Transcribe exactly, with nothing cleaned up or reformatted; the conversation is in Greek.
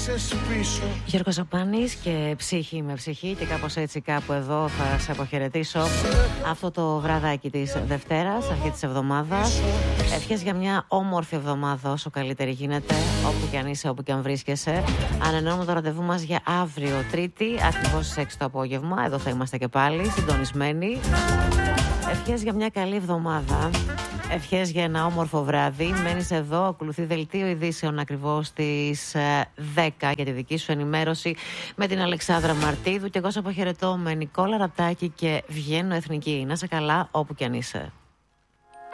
Γιώργος Ζαπάνης και ψυχή με ψυχή, και κάπως έτσι κάπου εδώ θα σε αποχαιρετήσω αυτό το βραδάκι της Δευτέρας, αρχή της εβδομάδας. Ευχές για μια όμορφη εβδομάδα, όσο καλύτερη γίνεται, όπου και αν είσαι, όπου και αν βρίσκεσαι. Ανανεώνουμε το ραντεβού μας για αύριο Τρίτη, ακριβώς στις έξι το απόγευμα. Εδώ θα είμαστε και πάλι συντονισμένοι. Ευχές για μια καλή εβδομάδα. Ευχές για ένα όμορφο βράδυ. Μένεις εδώ, ακολουθεί δελτίο ειδήσεων ακριβώς στις δέκα για τη δική σου ενημέρωση με την Αλεξάνδρα Μαρτίδου. Και εγώ σε αποχαιρετώ με Νικόλα Ραπτάκη και Βγαίνω Εθνική. Να είσαι καλά όπου κι αν είσαι.